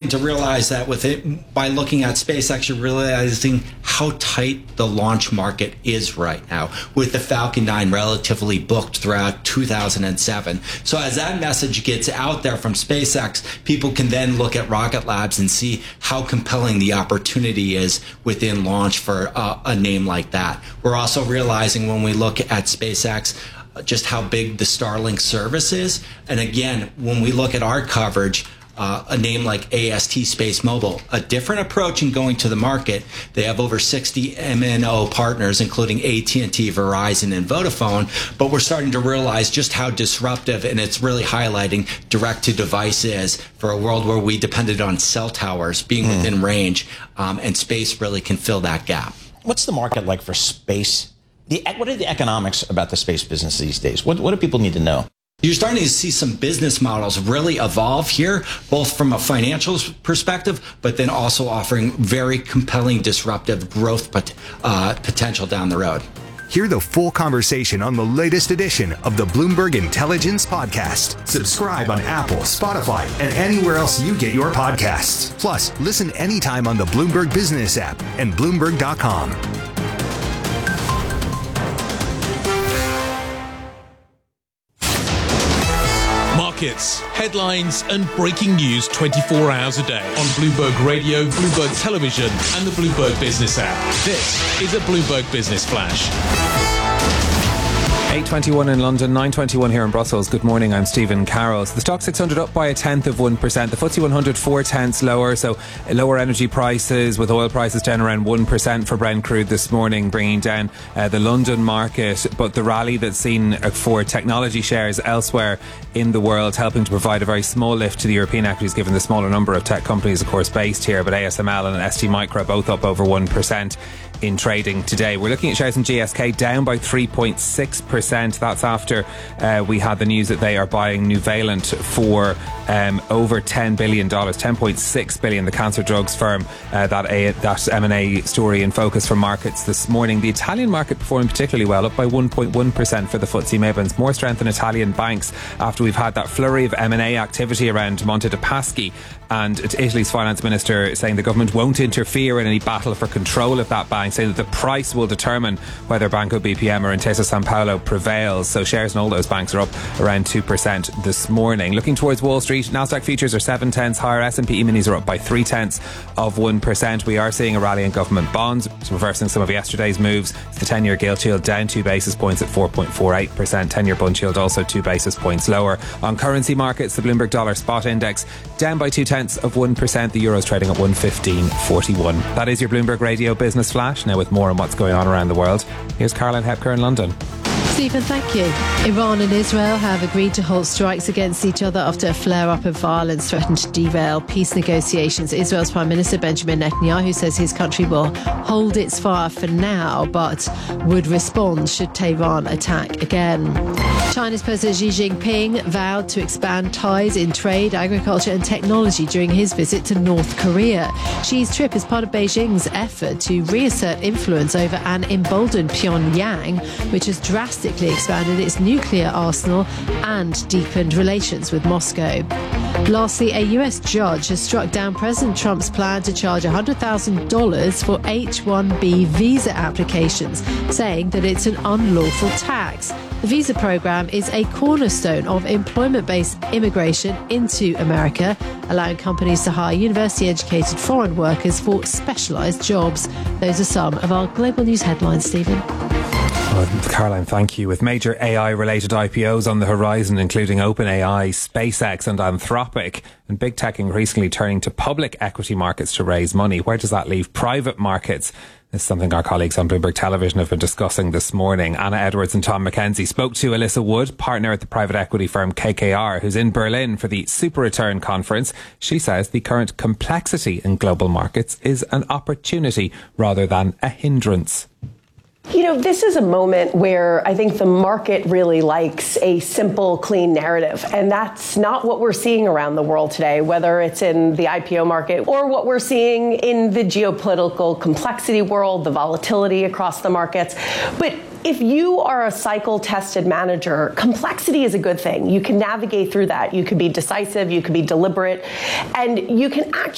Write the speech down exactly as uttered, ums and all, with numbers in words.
to realize that with it, by looking at SpaceX, you're realizing how tight the launch market is right now, with the Falcon nine relatively booked throughout two thousand seven. So as that message gets out there from SpaceX, people can then look at Rocket Labs and see how compelling the opportunity is within launch for uh, a name like that. We're also realizing when we look at SpaceX, just how big the Starlink service is. And again, when we look at our coverage, uh, a name like A S T Space Mobile, a different approach in going to the market. They have over sixty M N O partners, including A T and T, Verizon, and Vodafone. But we're starting to realize just how disruptive, and it's really highlighting direct-to-device is for a world where we depended on cell towers being mm. within range, um, and space really can fill that gap. What's the market like for space? The, what are the economics about the space business these days? What, what do people need to know? You're starting to see some business models really evolve here, both from a financial perspective, but then also offering very compelling, disruptive growth pot, uh, potential down the road. Hear the full conversation on the latest edition of the Bloomberg Intelligence Podcast. Subscribe on Apple, Spotify, and anywhere else you get your podcasts. Plus, listen anytime on the Bloomberg Business app and Bloomberg dot com. Markets, headlines, and breaking news twenty-four hours a day on Bloomberg Radio, Bloomberg Television, and the Bloomberg Business app. This is a Bloomberg Business Flash. eight twenty-one in London, nine twenty-one here in Brussels. Good morning, I'm Stephen Carroll. So the Stock six hundred up by a tenth of one percent. The F T S E one hundred four tenths lower, so lower energy prices with oil prices down around one percent for Brent crude this morning, bringing down uh, the London market. But the rally that's seen uh, for technology shares elsewhere in the world, helping to provide a very small lift to the European equities, given the smaller number of tech companies, of course, based here. But A S M L and S T Micro both up over one percent in trading today. We're looking at shares in G S K down by three point six percent. That's after uh, we had the news that they are buying Nuvalent for um, over ten billion dollars, ten point six billion dollars, the cancer drugs firm. Uh, that, a, that M and A story in focus for markets this morning. The Italian market performed particularly well, up by one point one percent for the F T S E Mibans. More strength in Italian banks after we've had that flurry of M and A activity around Monte dei Paschi, and Italy's finance minister saying the government won't interfere in any battle for control of that bank, saying that the price will determine whether Banco B P M or Intesa Sanpaolo prevails. So shares in all those banks are up around two percent this morning. Looking towards Wall Street, Nasdaq futures are seven tenths higher. S and P E-minis are up by three tenths of one percent. We are seeing a rally in government bonds, reversing some of yesterday's moves. The ten-year gilt yield down two basis points at four point four eight percent. ten-year bund yield also two basis points lower. On currency markets, the Bloomberg Dollar Spot Index down by two tenths of one percent. The Euro's trading at one fifteen forty-one. That is your Bloomberg Radio Business Flash. Now with more on what's going on around the world, here's Caroline Hepker in London. Stephen, thank you. Iran and Israel have agreed to halt strikes against each other after a flare-up of violence threatened to derail peace negotiations. Israel's Prime Minister Benjamin Netanyahu says his country will hold its fire for now, but would respond should Tehran attack again. China's President Xi Jinping vowed to expand ties in trade, agriculture and technology during his visit to North Korea. Xi's trip is part of Beijing's effort to reassert influence over an emboldened Pyongyang, which has drastically expanded its nuclear arsenal and deepened relations with Moscow. Lastly, a U S judge has struck down President Trump's plan to charge one hundred thousand dollars for H one B visa applications, saying that it's an unlawful tax. The visa program is a cornerstone of employment-based immigration into America, allowing companies to hire university-educated foreign workers for specialised jobs. Those are some of our global news headlines, Stephen. Oh, Caroline, thank you. With major A I-related I P Os on the horizon, including OpenAI, SpaceX and Anthropic, and big tech increasingly turning to public equity markets to raise money, where does that leave private markets? This is something our colleagues on Bloomberg Television have been discussing this morning. Anna Edwards and Tom McKenzie spoke to Alyssa Wood, partner at the private equity firm K K R, who's in Berlin for the Super Return Conference. She says the current complexity in global markets is an opportunity rather than a hindrance. You know, this is a moment where I think the market really likes a simple, clean narrative. And that's not what we're seeing around the world today, whether it's in the I P O market or what we're seeing in the geopolitical complexity world, the volatility across the markets. But if you are a cycle-tested manager, complexity is a good thing. You can navigate through that. You can be decisive, you can be deliberate, and you can actually